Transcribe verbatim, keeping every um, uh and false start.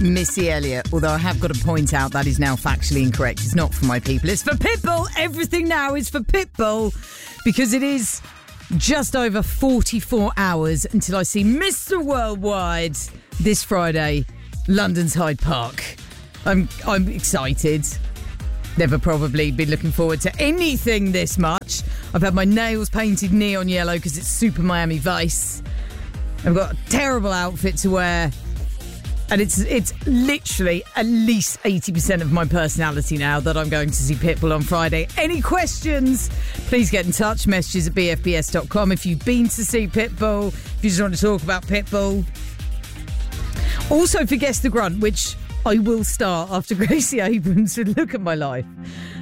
Missy Elliott. Although I have got to point out that is now factually incorrect. It's not for my people. It's for Pitbull. Everything now is for Pitbull because it is just over forty-four hours until I see Mister Worldwide this Friday, London's Hyde Park. I'm I'm excited. Never probably been looking forward to anything this much. I've had my nails painted neon yellow because it's Super Miami Vice. I've got a terrible outfit to wear. And it's it's literally at least eighty percent of my personality now that I'm going to see Pitbull on Friday. Any questions? Please get in touch. Messages at b f b s dot com. If you've been to see Pitbull, if you just want to talk about Pitbull. Also for Guess the Grunt, which I will start after Gracie Abrams would look at my life.